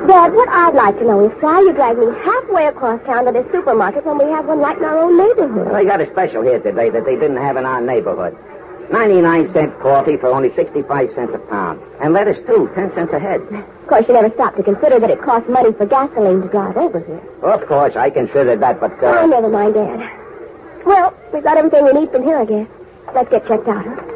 Dad, what I'd like to know is why you drag me halfway across town to this supermarket when we have one right in our own neighborhood. Well, they got a special here today that they didn't have in our neighborhood. 99-cent coffee for only 65 cents a pound. And lettuce, too, 10 cents a head. Of course, you never stop to consider that it costs money for gasoline to drive over here. Of course, I considered that, but... Oh, never mind, Dad. Well, we've got everything we need from here, I guess. Let's get checked out, huh?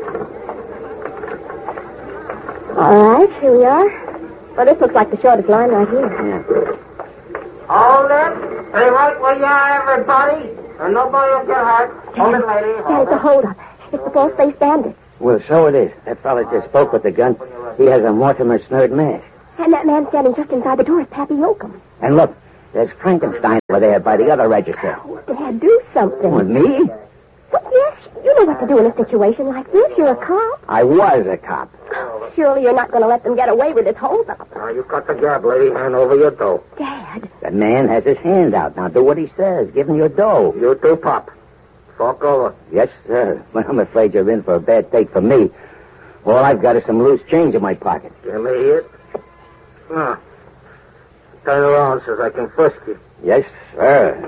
All right, here we are. Well, this looks like the shortest line right here. Yeah. Hold it. Stay right where you are, everybody. Or nobody will get hurt. Hold it, lady. Dad, it's a holdup. It's the false-face bandit. Well, so it is. That fella just spoke with the gun. He has a Mortimer Snurd mask. And that man standing just inside the door is Pappy Yoakum. And look, there's Frankenstein over there by the other register. Oh, Dad, do something. With me? Well, yes, you know what to do in a situation like this. You're a cop. I was a cop. Surely you're not going to let them get away with this holdup. Now, you cut the gab, lady. Hand over your dough. Dad. The man has his hand out. Now do what he says. Give him your dough. You too, Pop. Fork over. Yes, sir. Well, I'm afraid you're in for a bad take for me. All I've got is some loose change in my pocket. Give me it. Now, turn around so I can frisk you. Yes, sir.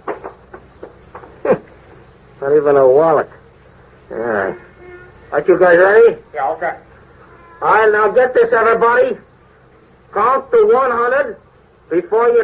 Not even a wallet. All right. Are you guys ready? Yeah, okay. All right, now get this, everybody. Count to 100 before you